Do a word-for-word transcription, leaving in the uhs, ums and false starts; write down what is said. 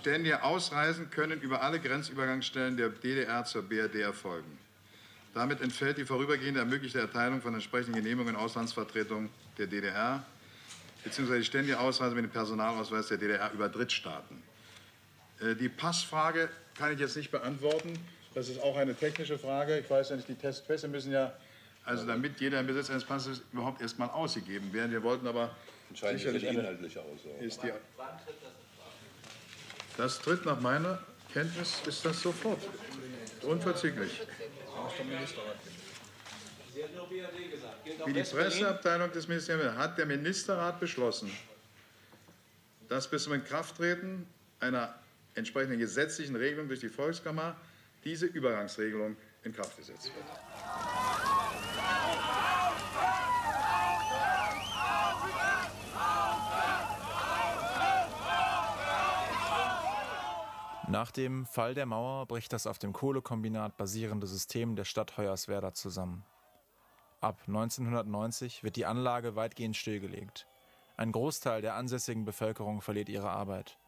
Ständige Ausreisen können über alle Grenzübergangsstellen der D D R zur B R D erfolgen. Damit entfällt die vorübergehende ermöglichte Erteilung von entsprechenden Genehmigungen in Auslandsvertretungen der D D R bzw. die ständige Ausreise mit dem Personalausweis der D D R über Drittstaaten. Die Passfrage kann ich jetzt nicht beantworten. Das ist auch eine technische Frage. Ich weiß ja nicht, die Testpässe müssen ja, also damit jeder im Besitz eines Passes überhaupt erst mal ausgegeben werden. Wir wollten aber sicherlich eine inhaltliche Aussage. Ist die, das tritt nach meiner Kenntnis, ist das sofort. Unverzüglich. Wie die Presseabteilung des Ministeriums hat der Ministerrat beschlossen, dass bis zum Inkrafttreten einer entsprechenden gesetzlichen Regelung durch die Volkskammer diese Übergangsregelung in Kraft gesetzt wird. Nach dem Fall der Mauer bricht das auf dem Kohlekombinat basierende System der Stadt Hoyerswerda zusammen. Ab neunzehnhundertneunzig wird die Anlage weitgehend stillgelegt. Ein Großteil der ansässigen Bevölkerung verliert ihre Arbeit.